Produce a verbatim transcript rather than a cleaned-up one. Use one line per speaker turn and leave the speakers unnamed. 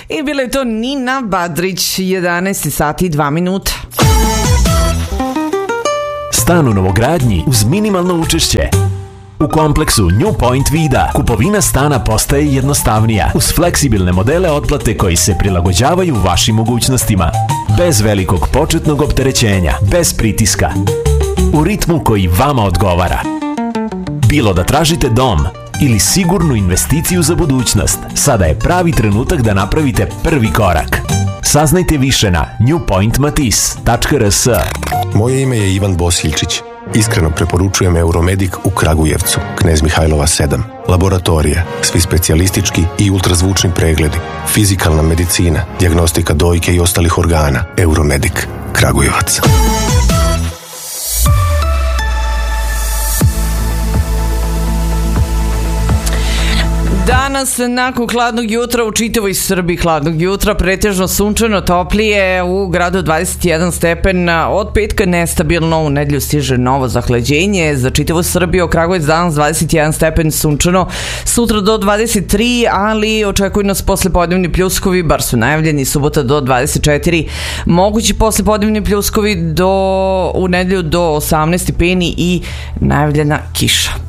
I bila je to Nina Badrić, jedanaest sati i dva minuta.
Stan u novogradnji uz minimalno učešće. U kompleksu New Point Vida kupovina stana postaje jednostavnija uz fleksibilne modele otplate koji se prilagođavaju vašim mogućnostima. Bez velikog početnog opterećenja, bez pritiska. U ritmu koji vama odgovara. Bilo da tražite dom ili sigurnu investiciju za budućnost, sada je pravi trenutak da napravite prvi korak. Saznajte više na new point matis tačka r s.
Moje ime je Ivan Bosiljčić. Iskreno preporučujem Euromedik u Kragujevcu, Knez Mihajlova sedam. Laboratorija, svi specijalistički i ultrazvučni pregledi, fizikalna medicina, dijagnostika dojke i ostalih organa. Euromedik, Kragujevac.
Danas, nakon hladnog jutra u čitavoj Srbiji, hladnog jutra, pretežno sunčano, toplije, u gradu dvadeset jedan stepen, od petka nestabilno, u nedelju stiže novo zahlađenje, za čitavu Srbiju, Kragujevac danas dvadeset jedan stepen sunčano, sutra do dvadeset tri, ali očekuju nas poslepodnevni pljuskovi, bar su najavljeni, subota do dvadeset četiri, mogući poslepodnevni pljuskovi do, u nedelju do osamnaest stepeni i najavljena kiša.